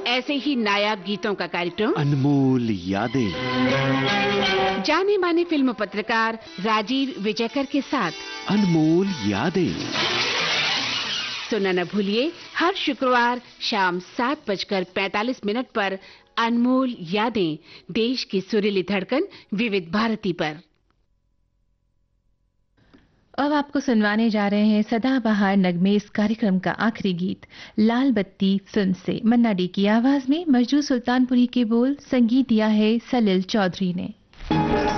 ऐसे ही नायाब गीतों का कार्यक्रम अनमोल यादें। जाने माने फिल्म पत्रकार राजीव विजयकर के साथ अनमोल यादें सुनना न भूलिए हर शुक्रवार शाम 7:45 पर अनमोल यादें, देश की सुरीली धड़कन विविध भारती पर। अब आपको सुनवाने जा रहे हैं सदाबहार नगमे इस कार्यक्रम का आखिरी गीत लाल बत्ती फिल्म से। मन्ना डे की आवाज में मजरू सुल्तानपुरी के बोल, संगीत दिया है सलील चौधरी ने।